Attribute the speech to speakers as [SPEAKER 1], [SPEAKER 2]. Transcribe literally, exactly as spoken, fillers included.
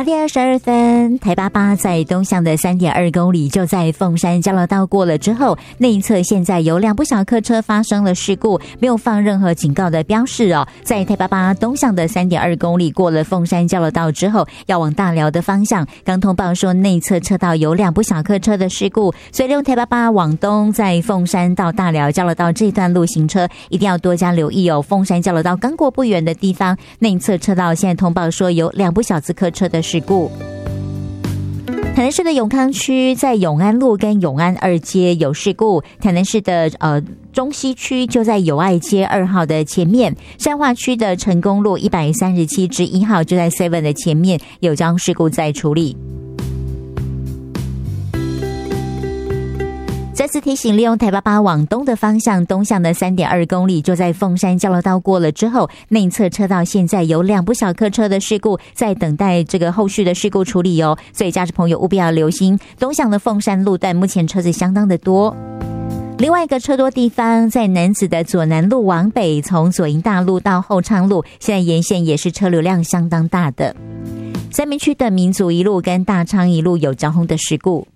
[SPEAKER 1] 八点二十二分，台八八在东向的 三点二公里，就在凤山交流道过了之后，内侧现在有两部小客车发生了事故，没有放任何警告的标示哦。在台八八东向的 三点二公里过了凤山交流道之后，要往大寮的方向，刚通报说内侧车道有两部小客车的事故，所以用台八八往东，在凤山到大寮交流道这段路行车一定要多加留意哦。凤山交流道刚过不远的地方，内侧车道现在通报说有两部小自客车的事故。台南市的永康区在永安路跟永安二街有事故，台南市的呃中西区就在友爱街二号的前面，善化区的成功路一百三十七之一号就在 seven 的前面有交通事故在处理。再次提醒，利用台八八往东的方向，东向的 三点二公里，就在凤山交流道过了之后，内侧车道现在有两部小客车的事故，在等待这个后续的事故处理哦。所以驾驶朋友务必要留心，东向的凤山路段目前车子相当的多。另外一个车多地方在楠梓的左南路往北，从左营大路到后昌路，现在沿线也是车流量相当大的。三民区的民族一路跟大昌一路有交通的事故。